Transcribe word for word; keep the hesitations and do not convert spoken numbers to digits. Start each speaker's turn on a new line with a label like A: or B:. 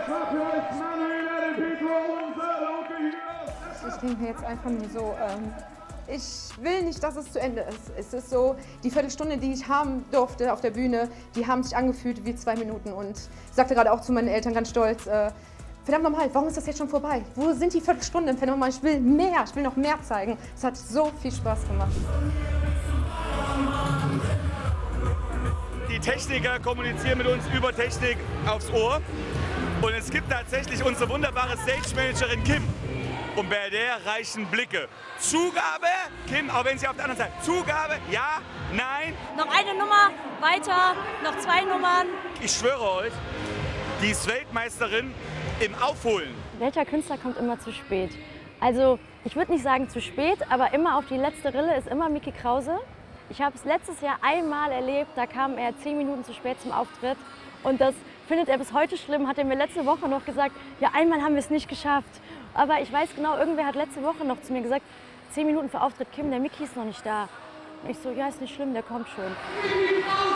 A: Ich denke mir jetzt einfach nur so, ähm, ich will nicht, dass es zu Ende ist. Es ist so, die Viertelstunde, die ich haben durfte auf der Bühne, die haben sich angefühlt wie zwei Minuten. Und ich sagte gerade auch zu meinen Eltern ganz stolz, äh, verdammt nochmal, warum ist das jetzt schon vorbei? Wo sind die Viertelstunden? Verdammt nochmal, ich will mehr, ich will noch mehr zeigen. Es hat so viel Spaß gemacht.
B: Die Techniker kommunizieren mit uns über Technik aufs Ohr. Und es gibt tatsächlich unsere wunderbare Stage-Managerin Kim. Und bei der reichen Blicke. Zugabe, Kim, auch wenn sie auf der anderen Seite. Zugabe, ja, nein.
C: Noch eine Nummer, weiter, noch zwei Nummern.
B: Ich schwöre euch, die ist Weltmeisterin im Aufholen.
D: Welcher Künstler kommt immer zu spät? Also, ich würde nicht sagen zu spät, aber immer auf die letzte Rille ist immer Mickey Krause. Ich habe es letztes Jahr einmal erlebt, da kam er zehn Minuten zu spät zum Auftritt. Und das findet er bis heute schlimm, hat er mir letzte Woche noch gesagt, ja, einmal haben wir es nicht geschafft. Aber ich weiß genau, irgendwer hat letzte Woche noch zu mir gesagt, zehn Minuten vor Auftritt, Kim, der Mickey ist noch nicht da. Und ich so, ja, ist nicht schlimm, der kommt schon.